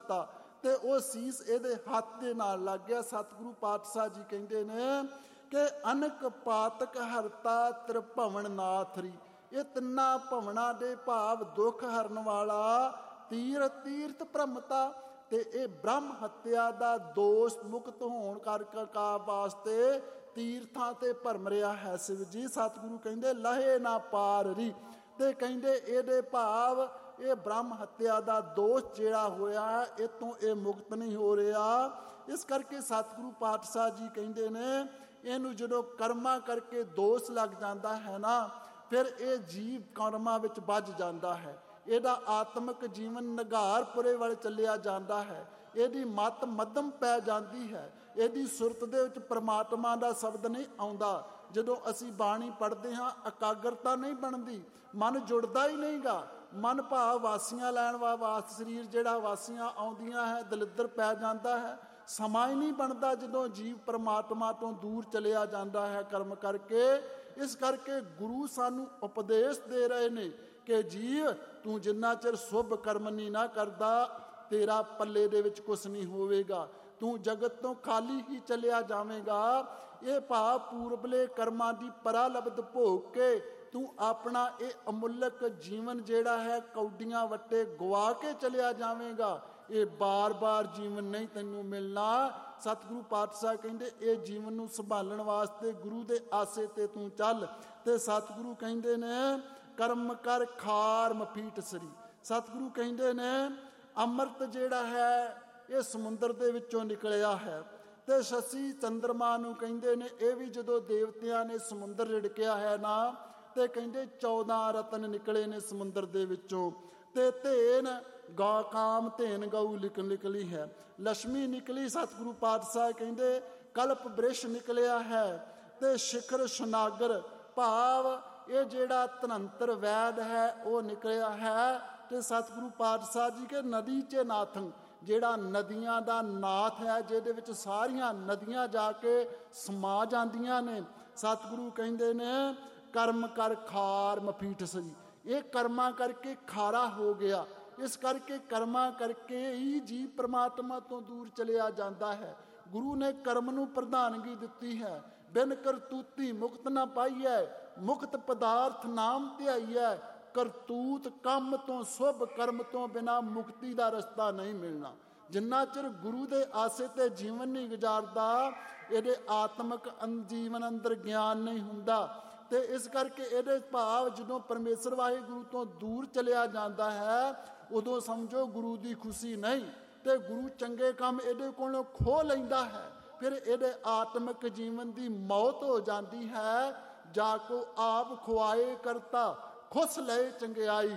ਦਿੱਤਾ ਤੇ ਉਹ ਸੀਸ ਇਹਦੇ ਹੱਥ ਦੇ ਨਾਲ ਲੱਗ ਗਿਆ। ਸਤਿਗੁਰੂ ਪਾਤਸ਼ਾਹ ਜੀ ਕਹਿੰਦੇ ਨੇ ਕਿ ਅਨਕ ਪਾਤਕ ਹਰਤਾ ਤ੍ਰਿਭਵਨ ਨਾਥਰੀ। ਇਹ ਤਿੰਨਾਂ ਭਵਨਾਂ ਦੇ ਭਾਵ ਦੁੱਖ ਹਰਨ ਵਾਲਾ, ਤੀਰਥ ਭ੍ਰਮਤਾ ਤੇ ਇਹ ਬ੍ਰਹਮ ਹੱਤਿਆ ਦਾ ਦੋਸ਼ ਮੁਕਤ ਹੋਣ ਕਾ ਵਾਸਤੇ ਤੀਰਥਾਂ ਤੇ ਭਰਮ ਰਿਹਾ ਹੈ ਸ਼ਿਵ ਜੀ। ਸਤਿਗੁਰੂ ਕਹਿੰਦੇ ਲਹੇ ਨਾ ਪਾਰ ਰੀ। ਤੇ ਕਹਿੰਦੇ ਇਹਦੇ ਭਾਵ ਇਹ ਬ੍ਰਹਮ ਹੱਤਿਆ ਦਾ ਦੋਸ਼ ਜਿਹੜਾ ਹੋਇਆ ਹੈ ਇਹ ਤੋਂ ਇਹ ਮੁਕਤ ਨਹੀਂ ਹੋ ਰਿਹਾ। ਇਸ ਕਰਕੇ ਸਤਿਗੁਰੂ ਪਾਤਸ਼ਾਹ ਜੀ ਕਹਿੰਦੇ ਨੇ ਇਹਨੂੰ ਜਦੋਂ ਕਰਮਾਂ ਕਰਕੇ ਦੋਸ਼ ਲੱਗ ਜਾਂਦਾ ਹੈ ਨਾ, ਫਿਰ ਇਹ ਜੀਵ ਕਰਮਾਂ ਵਿੱਚ ਵੱਜ ਜਾਂਦਾ ਹੈ। ਇਹਦਾ ਆਤਮਿਕ ਜੀਵਨ ਨਗਾਰਪੁਰੇ ਵੱਲ ਚੱਲਿਆ ਜਾਂਦਾ ਹੈ। ਇਹਦੀ ਮੱਤ ਮੱਧਮ ਪੈ ਜਾਂਦੀ ਹੈ। ਇਹਦੀ ਸੁਰਤ ਦੇ ਵਿੱਚ ਪ੍ਰਮਾਤਮਾ ਦਾ ਸ਼ਬਦ ਨਹੀਂ ਆਉਂਦਾ। ਜਦੋਂ ਅਸੀਂ ਬਾਣੀ ਪੜ੍ਹਦੇ ਹਾਂ ਇਕਾਗਰਤਾ ਨਹੀਂ ਬਣਦੀ, ਮਨ ਜੁੜਦਾ ਹੀ ਨਹੀਂਗਾ। ਮਨ ਭਾਵ ਵਾਸੀਆਂ ਲੈਣ ਵਾਸਤੇ ਸਰੀਰ ਜਿਹੜਾ ਵਾਸੀਆਂ ਆਉਂਦੀਆਂ ਹੈ ਦਲਿੱਦਰ ਪੈ ਜਾਂਦਾ ਹੈ। ਸਮਾਂ ਹੀ ਨਹੀਂ ਬਣਦਾ ਜਦੋਂ ਜੀਵ ਪ੍ਰਮਾਤਮਾ ਤੋਂ ਦੂਰ ਚਲਿਆ ਜਾਂਦਾ ਹੈ ਕਰਮ ਕਰਕੇ। ਇਸ ਕਰਕੇ ਗੁਰੂ ਸਾਨੂੰ ਉਪਦੇਸ਼ ਦੇ ਰਹੇ ਨੇ ਕਿ ਜੀਵ ਤੂੰ ਜਿੰਨਾ ਚਿਰ ਸ਼ੁਭ ਕਰਮ ਨਹੀਂ ਨਾ ਕਰਦਾ ਤੇਰਾ ਪੱਲੇ ਦੇ ਵਿੱਚ ਕੁਛ ਨਹੀਂ ਹੋਵੇਗਾ। ਤੂੰ ਜਗਤ ਤੋਂ ਖਾਲੀ ਹੀ ਚਲਿਆ ਜਾਵੇਂਗਾ। ਇਹ ਭਾਵ ਪੂਰਬਲੇ ਕਰਮਾਂ ਦੀ ਪਰਾਲਬਧ ਭੋਗ ਕੇ ਤੂੰ ਆਪਣਾ ਇਹ ਅਮੁੱਲਕ ਜੀਵਨ ਜਿਹੜਾ ਹੈ ਕੌਡੀਆਂ ਵੱਟੇ ਗਵਾ ਕੇ ਚਲਿਆ ਜਾਵੇਂਗਾ। ਇਹ ਬਾਰ-ਬਾਰ ਜੀਵਨ ਨਹੀਂ ਤੈਨੂੰ ਮਿਲਣਾ। ਸਤਿਗੁਰੂ ਪਾਤਸ਼ਾਹ ਕਹਿੰਦੇ ਇਹ ਜੀਵਨ ਨੂੰ ਸੰਭਾਲਣ ਵਾਸਤੇ ਗੁਰੂ ਦੇ ਆਸੇ ਤੇ ਤੂੰ ਚੱਲ। ਤੇ ਸਤਿਗੁਰੂ ਕਹਿੰਦੇ ਨੇ ਕਰਮ ਕਰ ਖਾਰ ਮਫੀਟ ਸਰੀ। ਸਤਿਗੁਰੂ ਕਹਿੰਦੇ ਨੇ ਅੰਮ੍ਰਿਤ ਜਿਹੜਾ ਹੈ ਇਹ ਸਮੁੰਦਰ ਦੇ ਵਿੱਚੋਂ ਨਿਕਲਿਆ ਹੈ। ਤੇ ਸ਼ਸ਼ੀ ਚੰਦਰਮਾ ਨੂੰ ਕਹਿੰਦੇ ਨੇ ਇਹ ਵੀ ਜਦੋਂ ਦੇਵਤਿਆਂ ਨੇ ਸਮੁੰਦਰ ਰਿੜਕਿਆ ਹੈ ਨਾ, ਤੇ ਕਹਿੰਦੇ 14 ਰਤਨ ਨਿਕਲੇ ਨੇ ਸਮੁੰਦਰ ਦੇ ਵਿੱਚੋਂ। ਤੇ ਧੇਨ ਗਾ ਕਾਮ ਧੇਨ ਗਊ ਨਿਕਲੀ ਹੈ, ਲక్ష్ਮੀ ਨਿਕਲੀ। ਸਤਿਗੁਰੂ ਪਾਤਸ਼ਾਹ ਕਹਿੰਦੇ ਕਲਪ ਬ੍ਰਿਸ਼ ਨਿਕਲਿਆ ਹੈ। ਤੇ ਸ਼ਿਖਰ ਸੁਨਾਗਰ ਭਾਵ ਇਹ ਜਿਹੜਾ ਧਨੰਤਰ ਵੈਦ ਹੈ ਉਹ ਨਿਕਲਿਆ ਹੈ। ਤੇ ਸਤਿਗੁਰੂ ਪਾਤਸ਼ਾਹ ਜੀ ਕੇ ਨਦੀ 'ਚ ਨਾਥੰ, ਜਿਹੜਾ ਨਦੀਆਂ ਦਾ ਨਾਥ ਹੈ, ਜਿਹਦੇ ਵਿੱਚ ਸਾਰੀਆਂ ਨਦੀਆਂ ਜਾ ਕੇ ਸਮਾ ਜਾਂਦੀਆਂ ਨੇ। ਸਤਿਗੁਰੂ ਕਹਿੰਦੇ ਨੇ ਕਰਮ ਕਰ ਖਾਰ ਮਫੀਟ ਸਰੀ। ਇਹ ਕਰਮਾਂ ਕਰਕੇ ਖਾਰਾ ਹੋ ਗਿਆ। ਇਸ ਕਰਕੇ ਕਰਮਾਂ ਕਰਕੇ ਹੀ ਜੀਵ ਪ੍ਰਮਾਤਮਾ ਤੋਂ ਦੂਰ ਚਲਿਆ ਜਾਂਦਾ ਹੈ। ਗੁਰੂ ਨੇ ਕਰਮ ਨੂੰ ਪ੍ਰਧਾਨਗੀ ਦਿੱਤੀ ਹੈ। ਬਿਨ ਕਰਤੂਤੀ ਮੁਕਤ ਨਾ ਪਾਈਐ, ਮੁਕਤ ਪਦਾਰਥ ਨਾਮ ਧਿਆਈਐ। ਕਰਤੂਤ ਕੰਮ ਤੋਂ ਸ਼ੁਭ ਕਰਮ ਤੋਂ ਬਿਨਾਂ ਮੁਕਤੀ ਦਾ ਰਸਤਾ ਨਹੀਂ ਮਿਲਣਾ। ਜਿੰਨਾ ਚਿਰ ਗੁਰੂ ਦੇ ਆਸੇ ਤੇ ਜੀਵਨ ਨਹੀਂ ਗੁਜ਼ਾਰਦਾ ਇਹਦੇ ਆਤਮਿਕ ਜੀਵਨ ਅੰਦਰ ਗਿਆਨ ਨਹੀਂ ਹੁੰਦਾ। ਤੇ ਇਸ ਕਰਕੇ ਇਹਦੇ ਭਾਵ ਜਦੋਂ ਪਰਮੇਸ਼ਰ ਵਾਹਿਗੁਰੂ ਤੋਂ ਦੂਰ ਚਲਿਆ ਜਾਂਦਾ ਹੈ ਉਦੋਂ ਸਮਝੋ ਗੁਰੂ ਦੀ ਖੁਸ਼ੀ ਨਹੀਂ। ਤੇ ਗੁਰੂ ਚੰਗੇ ਕੰਮ ਇਹਦੇ ਕੋਲੋਂ ਖੋਹ ਲੈਂਦਾ ਹੈ। ਫਿਰ ਇਹਦੇ ਆਤਮਿਕ ਜੀਵਨ ਦੀ ਮੌਤ ਹੋ ਜਾਂਦੀ ਹੈ। ਜਾ ਕੋ ਆਪ ਖੁਆਏ ਕਰਤਾ ਖੁਸ਼ ਲਏ ਚੰਗਿਆਈ।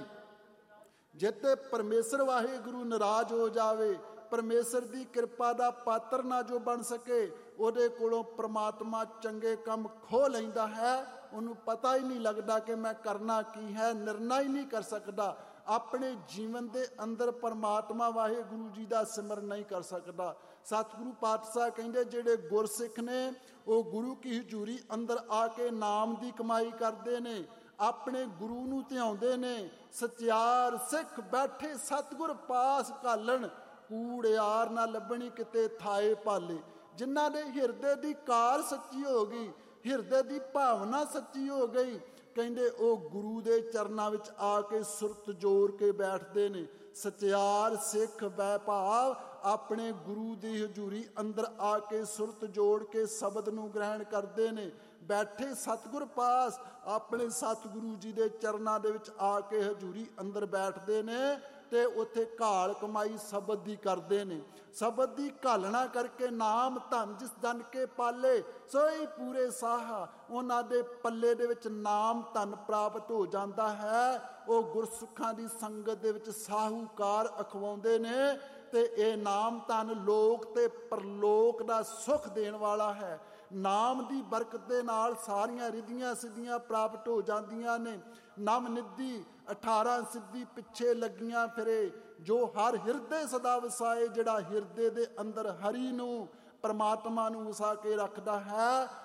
ਜਿੱਤੇ ਪਰਮੇਸ਼ਰ ਵਾਹਿਗੁਰੂ ਨਾਰਾਜ਼ ਹੋ ਜਾਵੇ, ਪਰਮੇਸ਼ਰ ਦੀ ਕਿਰਪਾ ਦਾ ਪਾਤਰ ਨਾ ਜੋ ਬਣ ਸਕੇ, ਉਹਦੇ ਕੋਲੋਂ ਪ੍ਰਮਾਤਮਾ ਚੰਗੇ ਕੰਮ ਖੋਹ ਲੈਂਦਾ ਹੈ। ਉਹਨੂੰ ਪਤਾ ਹੀ ਨਹੀਂ ਲੱਗਦਾ ਕਿ ਮੈਂ ਕਰਨਾ ਕੀ ਹੈ, ਨਿਰਣਾ ਹੀ ਨਹੀਂ ਕਰ ਸਕਦਾ। ਆਪਣੇ ਜੀਵਨ ਦੇ ਅੰਦਰ ਪਰਮਾਤਮਾ ਵਾਹਿਗੁਰੂ ਜੀ ਦਾ ਸਿਮਰਨ ਨਹੀਂ ਕਰ ਸਕਦਾ। ਸਤਿਗੁਰੂ ਪਾਤਸ਼ਾਹ ਕਹਿੰਦੇ ਜਿਹੜੇ ਗੁਰਸਿੱਖ ਨੇ ਉਹ ਗੁਰੂ ਕੀ ਹਜ਼ੂਰੀ ਅੰਦਰ ਆ ਕੇ ਨਾਮ ਦੀ ਕਮਾਈ ਕਰਦੇ ਨੇ, ਆਪਣੇ ਗੁਰੂ ਨੂੰ ਧਿਆਉਂਦੇ ਨੇ। ਸਚਿਆਰ ਸਿੱਖ ਬੈਠੇ ਸਤਿਗੁਰ ਪਾਸ ਘਾਲਣ, ਕੂੜਿਆਰ ਨਾ ਲੱਭਣੀ ਕਿਤੇ ਥਾਏ ਭਾਲੇ। ਜਿਨ੍ਹਾਂ ਦੇ ਹਿਰਦੇ ਦੀ ਕਾਰ ਸੱਚੀ ਹੋ ਗਈ, ਹਿਰਦੇ ਦੀ ਭਾਵਨਾ ਸੱਚੀ ਹੋ ਗਈ, ਕਹਿੰਦੇ ਉਹ ਗੁਰੂ ਦੇ ਚਰਨਾਂ ਵਿੱਚ ਆ ਕੇ ਸੁਰਤ ਜੋੜ ਕੇ ਬੈਠਦੇ ਨੇ। ਸਚਿਆਰ ਸਿੱਖ ਬੈ ਭਾਵ ਆਪਣੇ ਗੁਰੂ ਦੀ ਹਜ਼ੂਰੀ ਅੰਦਰ ਆ ਕੇ ਸੁਰਤ ਜੋੜ ਕੇ ਸ਼ਬਦ ਨੂੰ ਗ੍ਰਹਿਣ ਕਰਦੇ ਨੇ। ਬੈਠੇ ਸਤਿਗੁਰ ਪਾਸ ਆਪਣੇ ਸਤਿਗੁਰੂ ਜੀ ਦੇ ਚਰਨਾਂ ਦੇ ਵਿੱਚ ਆ ਕੇ ਹਜ਼ੂਰੀ ਅੰਦਰ ਬੈਠਦੇ ਨੇ ਤੇ ਉੱਥੇ ਘਾਲ ਕਮਾਈ ਸ਼ਬਦ ਦੀ ਕਰਦੇ ਨੇ। ਸ਼ਬਦ ਦੀ ਘਾਲਣਾ ਕਰਕੇ ਨਾਮ ਧਨ ਜਿਸ ਜਨ ਕੇ ਪਾਲੇ ਸੋਈ ਪੂਰੇ ਸਾਹਾ। ਉਹਨਾਂ ਦੇ ਪੱਲੇ ਦੇ ਵਿੱਚ ਨਾਮ ਧਨ ਪ੍ਰਾਪਤ ਹੋ ਜਾਂਦਾ ਹੈ। ਉਹ ਗੁਰਸੁੱਖਾਂ ਦੀ ਸੰਗਤ ਦੇ ਵਿੱਚ ਸਾਹੂਕਾਰ ਅਖਵਾਉਂਦੇ ਨੇ। ਤੇ ਇਹ ਨਾਮ ਧਨ ਲੋਕ ਤੇ ਪਰਲੋਕ ਦਾ ਸੁੱਖ ਦੇਣ ਵਾਲਾ ਹੈ। ਨਾਮ ਦੀ ਬਰਕਤ ਦੇ ਨਾਲ ਸਾਰੀਆਂ ਰਿੱਧੀਆਂ ਸਿੱਧੀਆਂ ਪ੍ਰਾਪਤ ਹੋ ਜਾਂਦੀਆਂ ਨੇ। ਨਵ ਨਿੱਧੀ 18 ਸਿੱਧੀ ਪਿੱਛੇ ਲੱਗੀਆਂ ਫਿਰੇ। ਜੋ ਹਰ ਹਿਰਦੇ ਸਦਾ ਵਸਾਏ, ਜਿਹੜਾ ਹਿਰਦੇ ਦੇ ਅੰਦਰ ਹਰੀ ਨੂੰ ਪਰਮਾਤਮਾ ਨੂੰ ਵਸਾ ਕੇ ਰੱਖਦਾ ਹੈ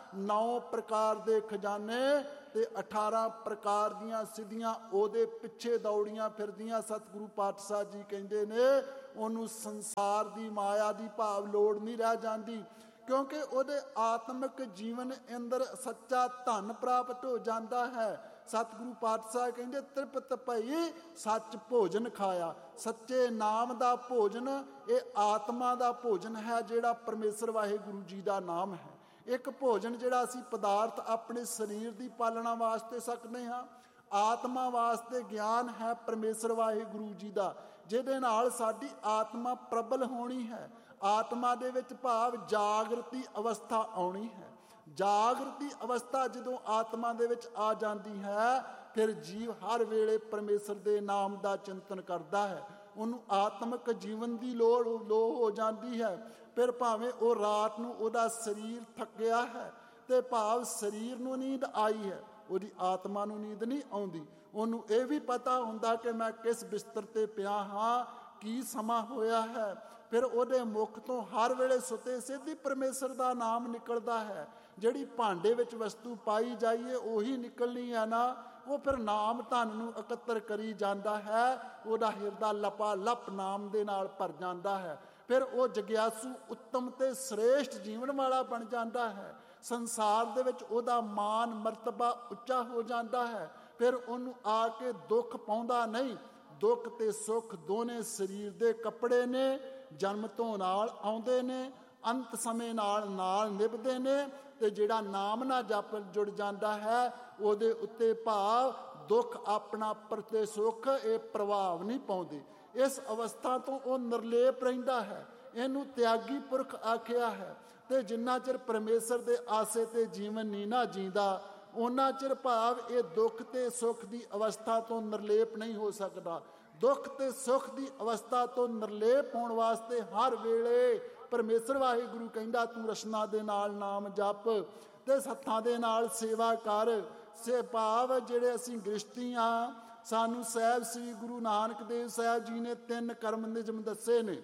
9 ਪ੍ਰਕਾਰ ਦੇ ਖਜ਼ਾਨੇ ਤੇ 18 ਪ੍ਰਕਾਰ ਦੀਆਂ ਸਿੱਧੀਆਂ ਉਹਦੇ ਪਿੱਛੇ ਦੌੜੀਆਂ ਫਿਰਦੀਆਂ। ਸਤਿਗੁਰੂ ਪਾਤਸ਼ਾਹ ਜੀ ਕਹਿੰਦੇ ਨੇ ਉਹਨੂੰ ਸੰਸਾਰ ਦੀ ਮਾਇਆ ਦੀ ਭਾਵ ਲੋੜ ਨਹੀਂ ਰਹਿ ਜਾਂਦੀ, ਕਿਉਂਕਿ ਉਹਦੇ ਆਤਮਿਕ ਜੀਵਨ ਅੰਦਰ ਸੱਚਾ ਧਨ ਪ੍ਰਾਪਤ ਹੋ ਜਾਂਦਾ ਹੈ। ਸਤਿਗੁਰੂ ਪਾਤਸ਼ਾਹ ਕਹਿੰਦੇ ਤ੍ਰਿਪਤ ਭਈ ਸੱਚ ਭੋਜਨ ਖਾਇਆ। ਸੱਚੇ ਨਾਮ ਦਾ ਭੋਜਨ ਇਹ ਆਤਮਾ ਦਾ ਭੋਜਨ ਹੈ, ਜਿਹੜਾ ਪਰਮੇਸ਼ਰ ਵਾਹਿਗੁਰੂ ਜੀ ਦਾ ਨਾਮ ਹੈ। ਇੱਕ ਭੋਜਨ ਜਿਹੜਾ ਅਸੀਂ ਪਦਾਰਥ ਆਪਣੇ ਸਰੀਰ ਦੀ ਪਾਲਣਾ ਵਾਸਤੇ ਸਕਦੇ ਹਾਂ, ਆਤਮਾ ਵਾਸਤੇ ਗਿਆਨ ਹੈ ਪਰਮੇਸ਼ਰ ਵਾਹਿਗੁਰੂ ਜੀ ਦਾ, ਜਿਹਦੇ ਨਾਲ ਸਾਡੀ ਆਤਮਾ ਪ੍ਰਬਲ ਹੋਣੀ ਹੈ। ਆਤਮਾ ਦੇ ਵਿੱਚ ਭਾਵ ਜਾਗਰਤੀ ਅਵਸਥਾ ਆਉਣੀ ਹੈ। ਜਾਗਰਤੀ ਅਵਸਥਾ ਜਦੋਂ ਆਤਮਾ ਦੇ ਵਿੱਚ ਆ ਜਾਂਦੀ ਹੈ, ਫਿਰ ਜੀਵ ਹਰ ਵੇਲੇ ਪਰਮੇਸ਼ਰ ਦੇ ਨਾਮ ਦਾ ਚਿੰਤਨ ਕਰਦਾ ਹੈ। ਉਹਨੂੰ ਆਤਮਿਕ ਜੀਵਨ ਦੀ ਲੋੜ ਹੋ ਜਾਂਦੀ ਹੈ। ਫਿਰ ਭਾਵੇਂ ਉਹ ਰਾਤ ਨੂੰ ਉਹਦਾ ਸਰੀਰ ਥੱਕਿਆ ਹੈ ਤੇ ਭਾਵ ਸਰੀਰ ਨੂੰ ਨੀਂਦ ਆਈ ਹੈ, ਉਹਦੀ ਆਤਮਾ ਨੂੰ ਨੀਂਦ ਨਹੀਂ ਆਉਂਦੀ। ਉਹਨੂੰ ਇਹ ਵੀ ਪਤਾ ਹੁੰਦਾ ਕਿ ਮੈਂ ਕਿਸ ਬਿਸਤਰ ਤੇ ਪਿਆ ਹਾਂ, ਕੀ ਸਮਾਂ ਹੋਇਆ ਹੈ। ਫਿਰ ਉਹਦੇ ਮੁਖ ਤੋਂ ਹਰ ਵੇਲੇ ਸੁਤੇ ਸਿੱਧੀ ਪਰਮੇਸ਼ਰ ਦਾ ਨਾਮ ਨਿਕਲਦਾ ਹੈ। ਜਿਹੜੀ ਭਾਂਡੇ ਵਿੱਚ ਵਸਤੂ ਪਾਈ ਜਾਈਏ ਉਹੀ ਨਿਕਲਣੀ ਹੈ ਨਾ, ਉਹ ਫਿਰ ਨਾਮ ਧਨ ਨੂੰ ਇਕੱਤਰ ਕਰੀ ਜਾਂਦਾ ਹੈ। ਉਹਦਾ ਹਿਰਦਾ ਲਪਾ ਲਪ ਨਾਮ ਦੇ ਨਾਲ ਭਰ ਜਾਂਦਾ ਹੈ। ਫਿਰ ਉਹ ਜਗਿਆਸੂ ਉੱਤਮ ਤੇ ਸ੍ਰੇਸ਼ਟ ਜੀਵਨ ਵਾਲਾ ਬਣ ਜਾਂਦਾ ਹੈ। ਸੰਸਾਰ ਦੇ ਵਿੱਚ ਉਹਦਾ ਮਾਨ ਮਰਤਬਾ ਉੱਚਾ ਹੋ ਜਾਂਦਾ ਹੈ। ਫਿਰ ਉਹਨੂੰ ਆ ਕੇ ਦੁੱਖ ਪਾਉਂਦਾ ਨਹੀਂ। ਦੁੱਖ ਤੇ ਸੁੱਖ ਦੋਨੇ ਸਰੀਰ ਦੇ ਕੱਪੜੇ ਨੇ, ਜਨਮ ਤੋਂ ਨਾਲ ਆਉਂਦੇ ਨੇ, ਅੰਤ ਸਮੇਂ ਨਾਲ ਨਿਭਦੇ ਨੇ। ਤੇ ਜਿਹੜਾ ਨਾਮ ਨਾਲ ਜਪ ਜੁੜ ਜਾਂਦਾ ਹੈ, ਉਹਦੇ ਉੱਤੇ ਭਾਵ ਦੁੱਖ ਆਪਣਾ ਪ੍ਰਤੇ ਸੁੱਖ ਇਹ ਪ੍ਰਭਾਵ ਨਹੀਂ ਪਾਉਂਦੇ। ਇਸ ਅਵਸਥਾ ਤੋਂ ਉਹ ਨਿਰਲੇਪ ਰਹਿੰਦਾ ਹੈ। ਇਹਨੂੰ ਤਿਆਗੀ ਪੁਰਖ ਆਖਿਆ ਹੈ। ਤੇ ਜਿੰਨਾ ਚਿਰ ਪਰਮੇਸ਼ਰ ਦੇ ਆਸੇ ਤੇ ਜੀਵਨ ਨਹੀਂ ਨਾ ਜੀਂਦਾ, ਉਹਨਾਂ ਚਿਰ ਭਾਵ ਇਹ ਦੁੱਖ ਤੇ ਸੁੱਖ ਦੀ ਅਵਸਥਾ ਤੋਂ ਨਿਰਲੇਪ ਨਹੀਂ ਹੋ ਸਕਦਾ। ਦੁੱਖ ਤੇ ਸੁੱਖ ਦੀ ਅਵਸਥਾ ਤੋਂ ਨਿਰਲੇਪ ਹੋਣ ਵਾਸਤੇ ਹਰ ਵੇਲੇ ਪਰਮੇਸ਼ਰ ਵਾਹਿਗੁਰੂ ਕਹਿੰਦਾ ਤੂੰ ਰਸਨਾ ਦੇ ਨਾਲ ਨਾਮ ਜਪ ਤੇ ਹੱਥਾਂ ਦੇ ਨਾਲ ਸੇਵਾ ਕਰ। ਸੇ ਭਾਵ ਜਿਹੜੇ ਅਸੀਂ ਗ੍ਰਸਤੀ ਹਾਂ, ਸਾਨੂੰ ਸਾਹਿਬ ਸ੍ਰੀ ਗੁਰੂ ਨਾਨਕ ਦੇਵ ਸਾਹਿਬ ਜੀ ਨੇ 3 ਕਰਮ ਨਿਯਮ ਦੱਸੇ ਨੇ।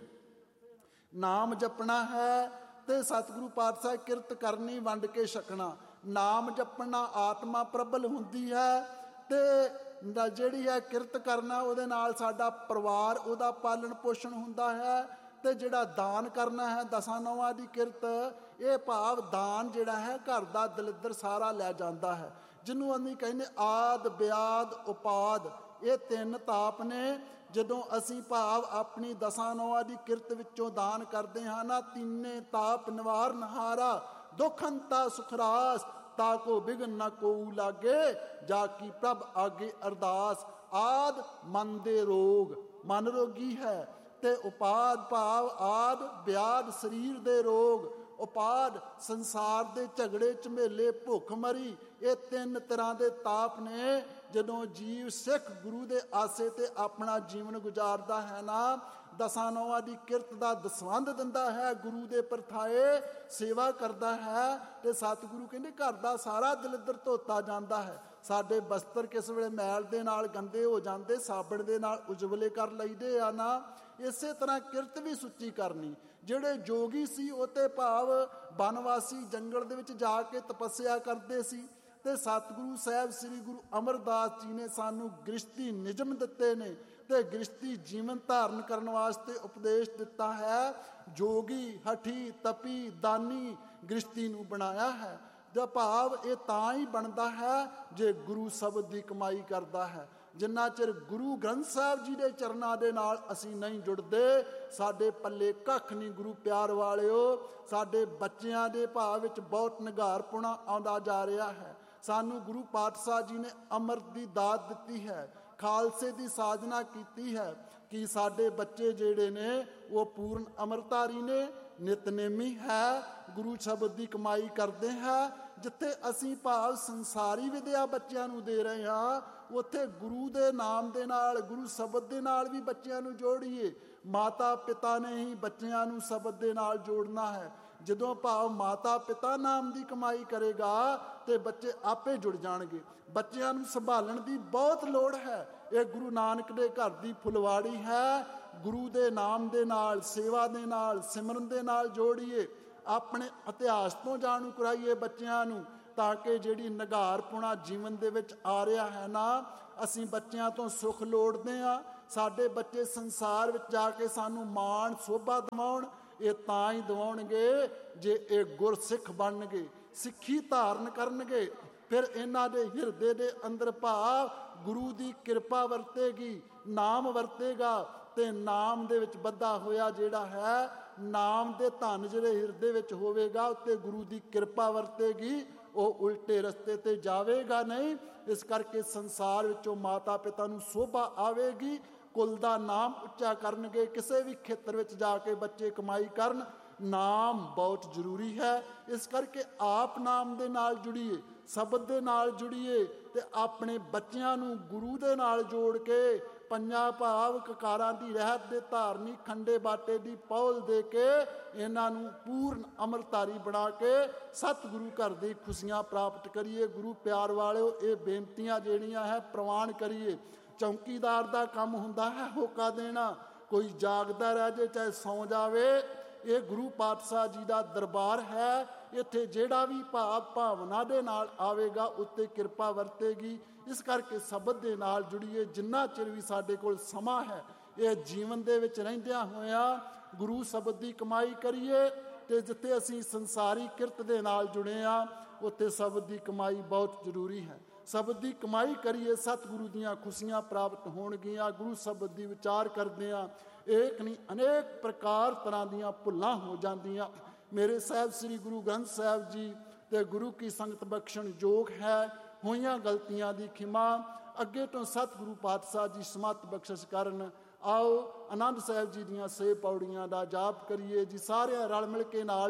ਨਾਮ ਜਪਣਾ ਹੈ ਤੇ ਸਤਿਗੁਰੂ ਪਾਤਸ਼ਾਹ ਕਿਰਤ ਕਰਨੀ, ਵੰਡ ਕੇ ਛਕਣਾ। ਨਾਮ ਜਪਣਾ ਆਤਮਾ ਪ੍ਰਬਲ ਹੁੰਦੀ ਹੈ ਤੇ ਜਿਹੜੀ ਹੈ ਕਿਰਤ ਕਰਨਾ, ਉਹਦੇ ਨਾਲ ਸਾਡਾ ਪਰਿਵਾਰ ਉਹਦਾ ਪਾਲਣ ਪੋਸ਼ਣ ਹੁੰਦਾ ਹੈ। ਤੇ ਜਿਹੜਾ ਦਾਨ ਕਰਨਾ ਹੈ, 10 ਨੌਆਂ ਦੀ ਕਿਰਤ, ਇਹ ਭਾਵ ਦਾਨ ਜਿਹੜਾ ਹੈ ਘਰ ਦਾ ਦਲਿੱਦਰ ਸਾਰਾ ਲੈ ਜਾਂਦਾ ਹੈ। ਜਿਹਨੂੰ ਅਸੀਂ ਕਹਿੰਦੇ ਆਦ ਵਿਆਦ ਉਪਾਦ, ਇਹ 3 ਤਾਪ ਨੇ। ਜਦੋਂ ਅਸੀਂ ਭਾਵ ਆਪਣੀ 10 ਨੌਆਂ ਦੀ ਕਿਰਤ ਵਿੱਚੋਂ ਦਾਨ ਕਰਦੇ ਹਾਂ ਨਾ, 3 ਤਾਪ ਨਿਵਾਰਨ ਹਾਰਾ, ਦੁੱਖ ਅੰਤਾ ਸੁਖਰਾਸ, ਤਾ ਕੋ ਬਿਗਨ ਨਾ ਕੋਊ ਲਾਗੇ, ਜਾ ਕੀ ਪ੍ਰਭ ਆਗੇ ਅਰਦਾਸ। ਆਦ ਮਨ ਦੇ ਰੋਗ, ਮਨ ਰੋਗੀ ਹੈ। ਤੇ ਉਪਾਦ ਭਾਵ ਆਦ ਵਿਆਦ ਸਰੀਰ ਦੇ ਰੋਗ, ਉਪਾਦ ਸੰਸਾਰ ਦੇ ਝਗੜੇ ਝਮੇਲੇ ਭੁੱਖ ਮਰੀ, ਇਹ 3 ਤਰ੍ਹਾਂ ਦੇ ਤਾਪ ਨੇ। ਜਦੋਂ ਜੀਵ ਸਿੱਖ ਗੁਰੂ ਦੇ ਆਸੇ ਤੇ ਆਪਣਾ ਜੀਵਨ ਗੁਜ਼ਾਰਦਾ ਹੈ ਨਾ, 10 ਨੌਆਂ ਦੀ ਕਿਰਤ ਦਾ ਦਸਵੰਧ ਦਿੰਦਾ ਹੈ, ਗੁਰੂ ਦੇ ਪਰਥਾਏ ਸੇਵਾ ਕਰਦਾ ਹੈ, ਤੇ ਸਤਿਗੁਰੂ ਕਹਿੰਦੇ ਘਰ ਦਾ ਸਾਰਾ ਦਲਿੱਦਰ ਧੋਤਾ ਜਾਂਦਾ ਹੈ। ਸਾਡੇ ਬਸਤਰ ਕਿਸ ਵੇਲੇ ਮੈਲ ਦੇ ਨਾਲ ਗੰਦੇ ਹੋ ਜਾਂਦੇ, ਸਾਬਣ ਦੇ ਨਾਲ ਉਜਵਲੇ ਕਰ ਲਈਦੇ ਆ ਨਾ। ਇਸੇ ਤਰ੍ਹਾਂ ਕਿਰਤ ਵੀ ਸੁੱਚੀ ਕਰਨੀ। ਜਿਹੜੇ ਜੋਗੀ ਸੀ ਉਹ ਤੇ ਭਾਵ ਬਨਵਾਸੀ ਜੰਗਲ ਦੇ ਵਿੱਚ ਜਾ ਕੇ ਤਪੱਸਿਆ ਕਰਦੇ ਸੀ। ਤੇ ਸਤਿਗੁਰੂ ਸਾਹਿਬ ਸ੍ਰੀ ਗੁਰੂ ਅਮਰਦਾਸ ਜੀ ਨੇ ਸਾਨੂੰ ਗ੍ਰਸਤੀ ਨਿਯਮ ਦਿੱਤੇ ਨੇ ਤੇ ਗ੍ਰਸਤੀ ਜੀਵਨ ਧਾਰਨ ਕਰਨ ਵਾਸਤੇ ਉਪਦੇਸ਼ ਦਿੱਤਾ ਹੈ। ਜੋਗੀ ਹਠੀ ਤਪੀ ਦਾਨੀ ਗ੍ਰਸਤੀ ਨੂੰ ਬਣਾਇਆ ਹੈ। ਤੇ ਭਾਵ ਇਹ ਤਾਂ ਹੀ ਬਣਦਾ ਹੈ ਜੇ ਗੁਰੂ ਸ਼ਬਦ ਦੀ ਕਮਾਈ ਕਰਦਾ ਹੈ। ਜਿੰਨਾ ਚਿਰ ਗੁਰੂ ਗ੍ਰੰਥ ਸਾਹਿਬ ਜੀ ਦੇ ਚਰਨਾਂ ਦੇ ਨਾਲ ਅਸੀਂ ਨਹੀਂ ਜੁੜਦੇ, ਸਾਡੇ ਪੱਲੇ ਕੱਖ ਨਹੀਂ। ਗੁਰੂ ਪਿਆਰ ਵਾਲਿਓ, ਸਾਡੇ ਬੱਚਿਆਂ ਦੇ ਭਾਵ ਵਿੱਚ ਬਹੁਤ ਨਿਘਾਰਪੁਣਾ ਆਉਂਦਾ ਜਾ ਰਿਹਾ ਹੈ। ਸਾਨੂੰ ਗੁਰੂ ਪਾਤਸ਼ਾਹ ਜੀ ਨੇ ਅੰਮ੍ਰਿਤ ਦੀ ਦਾਤ ਦਿੱਤੀ ਹੈ, ਖਾਲਸੇ ਦੀ ਸਾਜਨਾ ਕੀਤੀ ਹੈ ਕਿ ਸਾਡੇ ਬੱਚੇ ਜਿਹੜੇ ਨੇ ਉਹ ਪੂਰਨ ਅੰਮ੍ਰਿਤਧਾਰੀ ਨੇ, ਨਿਤਨੇਮੀ ਹੈ, ਗੁਰੂ ਸ਼ਬਦ ਦੀ ਕਮਾਈ ਕਰਦੇ ਹੈ। ਜਿੱਥੇ ਅਸੀਂ ਭਾਵ ਸੰਸਾਰੀ ਵਿਦਿਆ ਬੱਚਿਆਂ ਨੂੰ ਦੇ ਰਹੇ ਹਾਂ, ਉੱਥੇ ਗੁਰੂ ਦੇ ਨਾਮ ਦੇ ਨਾਲ, ਗੁਰੂ ਸ਼ਬਦ ਦੇ ਨਾਲ ਵੀ ਬੱਚਿਆਂ ਨੂੰ ਜੋੜੀਏ। ਮਾਤਾ ਪਿਤਾ ਨੇ ਹੀ ਬੱਚਿਆਂ ਨੂੰ ਸ਼ਬਦ ਦੇ ਨਾਲ ਜੋੜਨਾ ਹੈ। ਜਦੋਂ ਭਾਵ ਮਾਤਾ ਪਿਤਾ ਨਾਮ ਦੀ ਕਮਾਈ ਕਰੇਗਾ ਤੇ ਬੱਚੇ ਆਪੇ ਜੁੜ ਜਾਣਗੇ। ਬੱਚਿਆਂ ਨੂੰ ਸੰਭਾਲਣ ਦੀ ਬਹੁਤ ਲੋੜ ਹੈ। ਇਹ ਗੁਰੂ ਨਾਨਕ ਦੇ ਘਰ ਦੀ ਫੁਲਵਾੜੀ ਹੈ। ਗੁਰੂ ਦੇ ਨਾਮ ਦੇ ਨਾਲ, ਸੇਵਾ ਦੇ ਨਾਲ, ਸਿਮਰਨ ਦੇ ਨਾਲ ਜੋੜੀਏ। ਆਪਣੇ ਇਤਿਹਾਸ ਤੋਂ ਜਾਣੂ ਕਰਾਈਏ ਬੱਚਿਆਂ ਨੂੰ, ਤਾਂ ਕਿ ਜਿਹੜੀ ਨਿਘਾਰਪੁਣਾ ਜੀਵਨ ਦੇ ਵਿੱਚ ਆ ਰਿਹਾ ਹੈ ਨਾ, ਅਸੀਂ ਬੱਚਿਆਂ ਤੋਂ ਸੁੱਖ ਲੋੜਦੇ ਹਾਂ। ਸਾਡੇ ਬੱਚੇ ਸੰਸਾਰ ਵਿੱਚ ਜਾ ਕੇ ਸਾਨੂੰ ਮਾਣ ਸੋਭਾ ਦਿਵਾਉਣ। ਇਹ ਤਾਂ ਹੀ ਦਿਵਾਉਣਗੇ ਜੇ ਇਹ ਗੁਰਸਿੱਖ ਬਣਨਗੇ, ਸਿੱਖੀ ਧਾਰਨ ਕਰਨਗੇ। ਫਿਰ ਇਹਨਾਂ ਦੇ ਹਿਰਦੇ ਦੇ ਅੰਦਰ ਭਾਵ ਗੁਰੂ ਦੀ ਕਿਰਪਾ ਵਰਤੇਗੀ, ਨਾਮ ਵਰਤੇਗਾ, ਤੇ ਨਾਮ ਦੇ ਵਿੱਚ ਬੱਧਾ ਹੋਇਆ ਜਿਹੜਾ ਹੈ, ਨਾਮ ਦੇ ਧਨ ਜਿਹੜੇ ਹਿਰਦੇ ਵਿੱਚ ਹੋਵੇਗਾ, ਉੱਤੇ ਗੁਰੂ ਦੀ ਕਿਰਪਾ ਵਰਤੇਗੀ, ਉਹ ਉਲਟੇ ਰਸਤੇ ਤੇ ਜਾਵੇਗਾ ਨਹੀਂ। ਇਸ ਕਰਕੇ ਸੰਸਾਰ ਵਿੱਚੋਂ ਮਾਤਾ ਪਿਤਾ ਨੂੰ ਸੋਭਾ ਆਵੇਗੀ, ਕੁਲ ਦਾ ਨਾਮ ਉੱਚਾ ਕਰਨਗੇ। ਕਿਸੇ ਵੀ ਖੇਤਰ ਵਿੱਚ ਜਾ ਕੇ ਬੱਚੇ ਕਮਾਈ ਕਰਨ, ਨਾਮ ਬਹੁਤ ਜ਼ਰੂਰੀ ਹੈ। ਇਸ ਕਰਕੇ ਆਪ ਨਾਮ ਦੇ ਨਾਲ ਜੁੜੀਏ, ਸ਼ਬਦ ਦੇ ਨਾਲ ਜੁੜੀਏ, ਤੇ ਆਪਣੇ ਬੱਚਿਆਂ ਨੂੰ ਗੁਰੂ ਦੇ ਨਾਲ ਜੋੜ ਕੇ ਪੰਜਾਂ ਭਾਵ ਕਕਾਰਾਂ ਦੀ ਰਹਿਤ ਦੇ ਧਾਰਨੀ ਖੰਡੇ ਬਾਟੇ ਦੀ ਪੌਲ ਦੇ ਕੇ ਇਹਨਾਂ ਨੂੰ ਪੂਰਨ ਅੰਮ੍ਰਿਤਧਾਰੀ ਬਣਾ ਕੇ ਸਤਿਗੁਰੂ ਘਰ ਦੀ ਖੁਸ਼ੀਆਂ ਪ੍ਰਾਪਤ ਕਰੀਏ। ਗੁਰੂ ਪਿਆਰ ਵਾਲਿਓ, ਇਹ ਬੇਨਤੀਆਂ ਜਿਹੜੀਆਂ ਹੈ ਪ੍ਰਵਾਨ ਕਰੀਏ। ਚੌਕੀਦਾਰ ਦਾ ਕੰਮ ਹੁੰਦਾ ਹੈ ਹੋਕਾ ਦੇਣਾ, ਕੋਈ ਜਾਗਦਾ ਰਹਿ ਜੇ ਚਾਹੇ ਸੌਂ ਜਾਵੇ। ਇਹ ਗੁਰੂ ਪਾਤਸ਼ਾਹ ਜੀ ਦਾ ਦਰਬਾਰ ਹੈ। ਇੱਥੇ ਜਿਹੜਾ ਵੀ ਭਾਵਨਾ ਦੇ ਨਾਲ ਆਵੇਗਾ ਉੱਤੇ ਕਿਰਪਾ ਵਰਤੇਗੀ। ਇਸ ਕਰਕੇ ਸ਼ਬਦ ਦੇ ਨਾਲ ਜੁੜੀਏ। ਜਿੰਨਾ ਚਿਰ ਵੀ ਸਾਡੇ ਕੋਲ ਸਮਾਂ ਹੈ, ਇਹ ਜੀਵਨ ਦੇ ਵਿੱਚ ਰਹਿੰਦਿਆਂ ਹੋਇਆਂ ਗੁਰੂ ਸ਼ਬਦ ਦੀ ਕਮਾਈ ਕਰੀਏ। ਤੇ ਜਿੱਥੇ ਅਸੀਂ ਸੰਸਾਰੀ ਕਿਰਤ ਦੇ ਨਾਲ ਜੁੜੇ ਹਾਂ, ਉੱਥੇ ਸ਼ਬਦ ਦੀ ਕਮਾਈ ਬਹੁਤ ਜ਼ਰੂਰੀ ਹੈ। ਸ਼ਬਦ ਦੀ ਕਮਾਈ ਕਰੀਏ, ਸਤਿਗੁਰੂ ਦੀਆਂ ਖੁਸ਼ੀਆਂ ਪ੍ਰਾਪਤ ਹੋਣਗੀਆਂ। ਗੁਰੂ ਸ਼ਬਦ ਦੀ ਵਿਚਾਰ ਕਰਦੇ ਹਾਂ, ਇੱਕ ਨਹੀਂ ਅਨੇਕ ਪ੍ਰਕਾਰ ਤਰ੍ਹਾਂ ਦੀਆਂ ਭੁੱਲਾਂ ਹੋ ਜਾਂਦੀਆਂ। ਮੇਰੇ ਸਾਹਿਬ ਸ੍ਰੀ ਗੁਰੂ ਗ੍ਰੰਥ ਸਾਹਿਬ ਜੀ ਤੇ ਗੁਰੂ ਕੀ ਸੰਗਤ ਬਖਸ਼ਣ ਯੋਗ ਹੈ। ਹੋਈਆਂ ਗਲਤੀਆਂ ਦੀ ਖਿਮਾ, ਅੱਗੇ ਤੋਂ ਸਤਿਗੁਰੂ ਪਾਤਸ਼ਾਹ ਜੀ ਸਮਤ ਬਖਸ਼ਿਸ਼ ਕਰਨ। ਆਓ ਆਨੰਦ ਸਾਹਿਬ ਜੀ ਦੀਆਂ 6 ਪੌੜੀਆਂ ਦਾ ਜਾਪ ਕਰੀਏ ਜੀ। ਸਾਰਿਆਂ ਰਲ ਮਿਲ ਕੇ ਨਾਲ